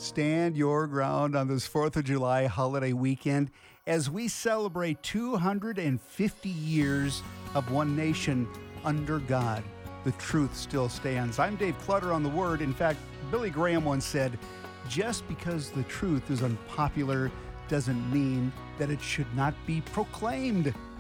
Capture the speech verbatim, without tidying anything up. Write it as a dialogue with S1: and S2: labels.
S1: Stand your ground on this fourth of July holiday weekend as we celebrate two hundred fifty years of one nation under God. The truth still stands. I'm Dave Clutter on The Word. In fact, Billy Graham once said, just because the truth is unpopular doesn't mean that it should not be proclaimed.